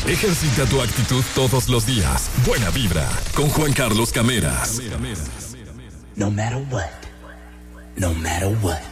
Ejercita tu actitud todos los días. Buena vibra, con Juan Carlos Cameras. No matter what. No matter what.